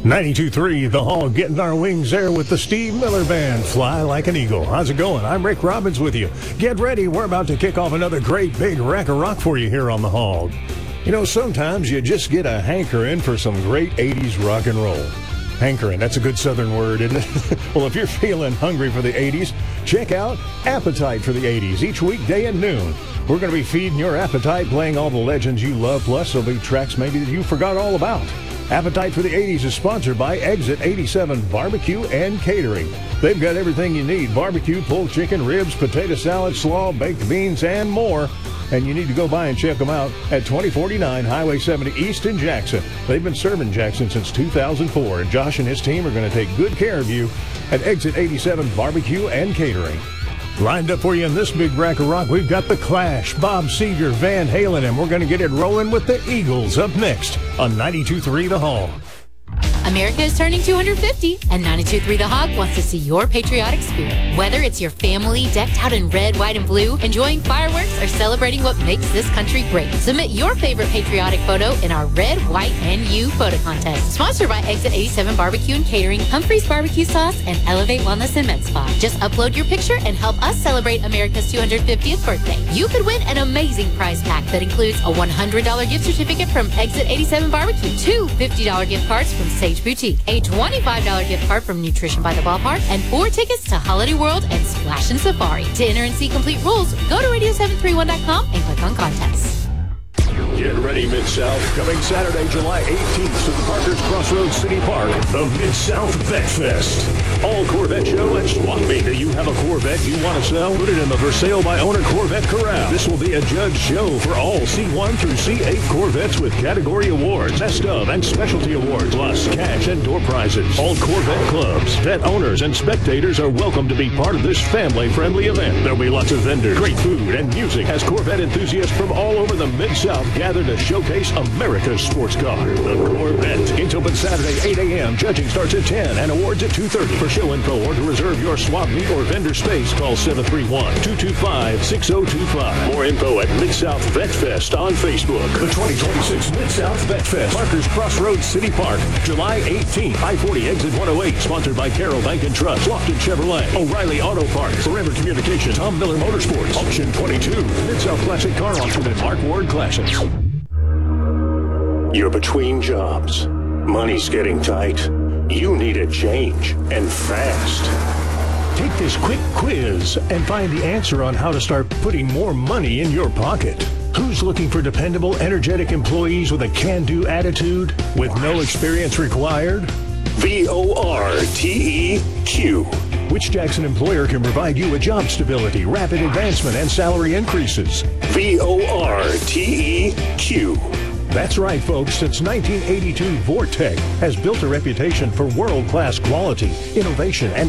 92.3 The Hog, getting our wings there with the Steve Miller Band. Fly like an eagle. How's it going? I'm Rick Robbins with you. Get ready. We're about to kick off another great big rack of rock for you here on The Hog. You know, sometimes you just get a hankering for some great 80s rock and roll. Hankering, that's a good southern word, isn't it? Well, if you're feeling hungry for the 80s, check out Appetite for the 80s each weekday at noon. We're going to be feeding your appetite, playing all the legends you love, plus there'll be tracks maybe that you forgot all about. Appetite for the 80s is sponsored by Exit 87 Barbecue and Catering. They've got everything you need: barbecue, pulled chicken, ribs, potato salad, slaw, baked beans, and more. And you need to go by and check them out at 2049 Highway 70 East in Jackson. They've been serving Jackson since 2004, and Josh and his team are going to take good care of you at Exit 87 Barbecue and Catering. Lined up for you in this big rack of rock, we've got The Clash, Bob Seger, Van Halen, and we're going to get it rolling with the Eagles up next on 92.3 The Hog. America is turning 250, and 92.3 The Hog wants to see your patriotic spirit. Whether it's your family decked out in red, white, and blue, enjoying fireworks, or celebrating what makes this country great, submit your favorite patriotic photo in our Red, White, and You photo contest. Sponsored by Exit 87 Barbecue and Catering, Humphreys Barbecue Sauce, and Elevate Wellness and Med Spa. Just upload your picture and help us celebrate America's 250th birthday. You could win an amazing prize pack that includes a $100 gift certificate from Exit 87 Barbecue, two $50 gift cards from Sage Boutique, a $25 gift card from Nutrition by the Ballpark, and 4 tickets to Holiday World and Splash and Safari. To enter and see complete rules, go to radio731.com and click on contests. Get ready, Mid-South. Coming Saturday, July 18th to the Parker's Crossroads City Park, the Mid-South Vet Fest. All Corvette show and swap meet. Do you have a Corvette you want to sell? Put it in the For Sale by Owner Corvette Corral. This will be a judge show for all C1 through C8 Corvettes with category awards, best of, and specialty awards, plus cash and door prizes. All Corvette clubs, vet owners, and spectators are welcome to be part of this family-friendly event. There'll be lots of vendors, great food, and music as Corvette enthusiasts from all over the Mid-South gather to showcase America's sports car, the Corvette. Gates open Saturday, 8 a.m. Judging starts at 10 and awards at 2:30. For show info or to reserve your swap meet or vendor space, call 731-225-6025. More info at Mid-South Vet Fest on Facebook. The 2026 Mid-South Vet Fest, Parker's Crossroads City Park, July 18th, I-40 exit 108. Sponsored by Carroll Bank and Trust, Lofton Chevrolet, O'Reilly Auto Parts, Forever Communications, Tom Miller Motorsports, Auction 22, Mid-South Classic Car Auction, and Mark Ward Classics. You're between jobs. Money's getting tight. You need a change, and fast. Take this quick quiz and find the answer on how to start putting more money in your pocket. Who's looking for dependable, energetic employees with a can-do attitude with no experience required? VORTEQ. Which Jackson employer can provide you with job stability, rapid advancement, and salary increases? VORTEQ. That's right, folks. Since 1982, Vortec has built a reputation for world-class quality, innovation, and